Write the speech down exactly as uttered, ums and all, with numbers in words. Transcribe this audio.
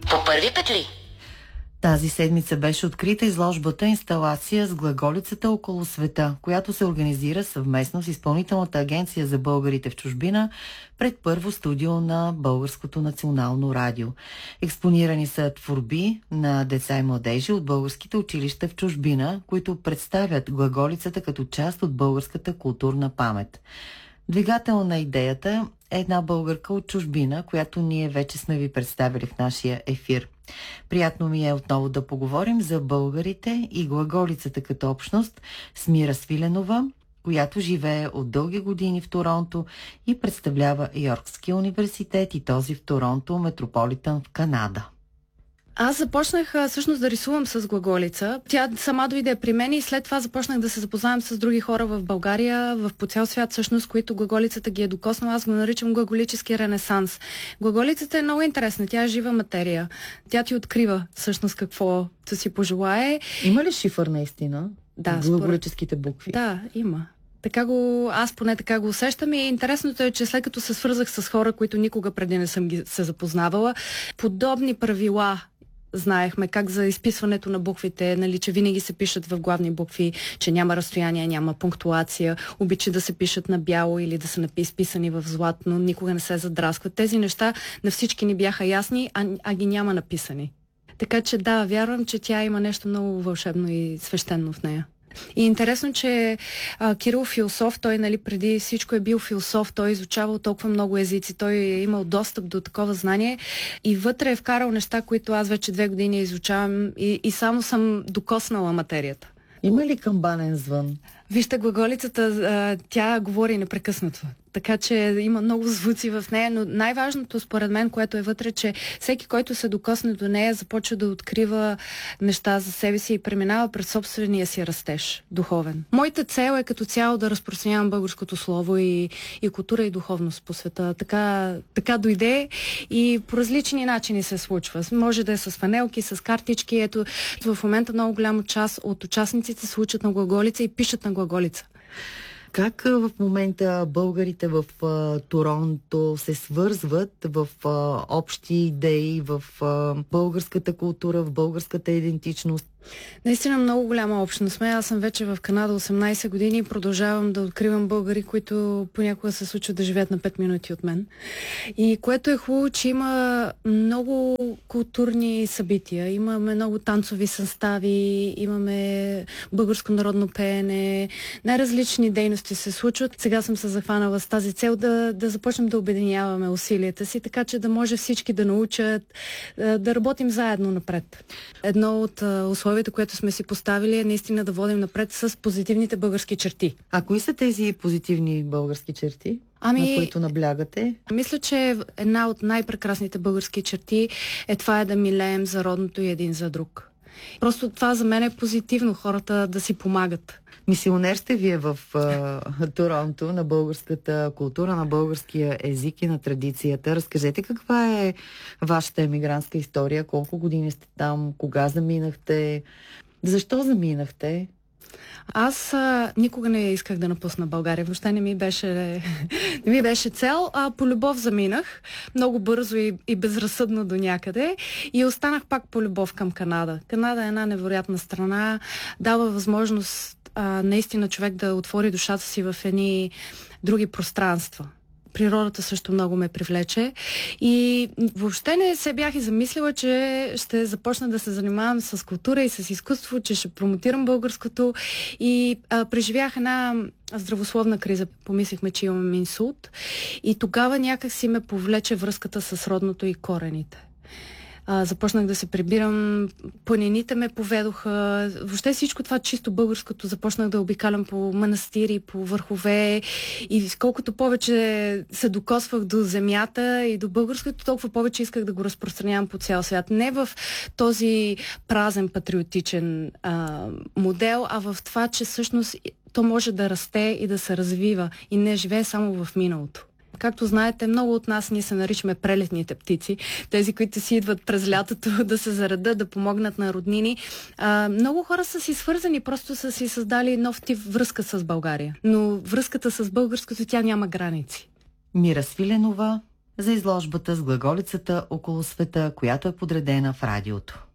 По първи път ли? Тази седмица беше открита изложбата "Инсталация с глаголицата около света", която се организира съвместно с Изпълнителната агенция за българите в чужбина пред първо студио на Българското национално радио. Експонирани са творби на деца и младежи от българските училища в чужбина, които представят глаголицата като част от българската културна памет. Двигател на идеята е една българка от чужбина, която ние вече сме ви представили в нашия ефир. Приятно ми е отново да поговорим за българите и глаголицата като общност с Мира Свиленова, която живее от дълги години в Торонто и представлява Йоркския университет и този в Торонто, Метрополитън в Канада. Аз започнах всъщност да рисувам с глаголица. Тя сама дойде при мен и след това започнах да се запознавам с други хора в България, в по цял свят всъщност, които глаголицата ги е докоснала. Аз го наричам глаголически ренесанс. Глаголицата е много интересна. Тя е жива материя. Тя ти открива всъщност какво да си пожелае. Има ли шифър наистина? Да, глаголическите букви? Да, има. Така го, аз поне така го усещам и интересното е, че след като се свързах с хора, които никога преди не съм ги се запознавала, подобни правила знаехме, как за изписването на буквите, нали, че винаги се пишат в главни букви, че няма разстояние, няма пунктуация, обича да се пишат на бяло или да са изписани в златно, никога не се задраскват. Тези неща на всички ни бяха ясни, а, а ги няма написани. Така че да, вярвам, че тя има нещо много вълшебно и свещено в нея. И интересно, че а, Кирил философ, той нали, преди всичко е бил философ, той е изучавал толкова много езици, той е имал достъп до такова знание и вътре е вкарал неща, които аз вече две години изучавам и, и само съм докоснала материята. Има ли камбанен звън? Вижте, глаголицата, тя говори непрекъснато. Така че има много звуци в нея, но най-важното според мен, което е вътре, че всеки, който се докосне до нея, започва да открива неща за себе си и преминава през собствения си растеж, духовен. Моята цел е като цяло да разпространявам българското слово и, и култура и духовност по света. Така, така дойде и по различни начини се случва. Може да е с фанелки, с картички. Ето, в момента много голяма част от участниците се учат на глаголица и пишат на глаголица. Как в момента българите в а, Торонто се свързват в а, общи идеи, в а, българската култура, в българската идентичност? Наистина много голяма общност сме. Аз съм вече в Канада осемнайсет години и продължавам да откривам българи, които понякога се случват да живеят на пет минути от мен. И което е хубаво, че има много културни събития. Имаме много танцови състави, имаме българско народно пеене, най-различни дейности се случват. Сега съм се захванала с тази цел да, да започнем да обединяваме усилията си, така че да може всички да научат, да работим заедно напред. Едно от условията, което сме си поставили, е наистина да водим напред с позитивните български черти. А кои са тези позитивни български черти, ами, на които наблягате? Мисля, че една от най-прекрасните български черти е това е да милеем за родното и един за друг. Просто това за мен е позитивно, хората да си помагат. Мисионер сте вие в а, Торонто на българската култура, на българския език и на традицията. Разкажете каква е вашата емигрантска история, колко години сте там, кога заминахте, защо заминахте? Аз а, никога не исках да напусна България. Въобще не ми беше, не ми беше цел, а по любов заминах. Много бързо и, и безразсъдно до някъде. И останах пак по любов към Канада. Канада е една невероятна страна. Дава възможност а, наистина човек да отвори душата си в едни други пространства. Природата също много ме привлече и въобще не се бях и замислила, че ще започна да се занимавам с култура и с изкуство, че ще промотирам българското и а, преживях една здравословна криза. Помислихме, че имам инсулт и тогава някак си ме повлече връзката с родното и корените. А, започнах да се прибирам, планините ме поведоха, въобще всичко това чисто българското започнах да обикалям по манастири, по върхове и колкото повече се докосвах до земята и до българското, толкова повече исках да го разпространявам по цял свят. Не в този празен патриотичен а, модел, а в това, че всъщност то може да расте и да се развива и не живее само в миналото. Както знаете, много от нас ние се наричаме прелетните птици, тези, които си идват през лятото да се заредат, да помогнат на роднини. А, много хора са си свързани, просто са си създали нов тип връзка с България. Но връзката с българското, тя няма граници. Мира Свиленова, за изложбата с глаголицата около света, която е подредена в радиото.